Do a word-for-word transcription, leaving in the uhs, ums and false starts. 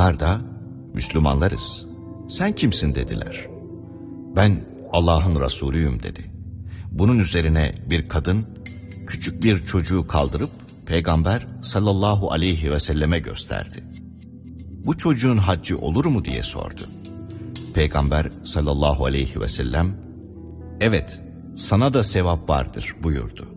Onlar da Müslümanlarız, sen kimsin dediler. Ben Allah'ın Resulüyüm dedi. Bunun üzerine bir kadın küçük bir çocuğu kaldırıp Peygamber sallallahu aleyhi ve selleme gösterdi. Bu çocuğun haccı olur mu diye sordu. Peygamber sallallahu aleyhi ve sellem evet sana da sevap vardır buyurdu.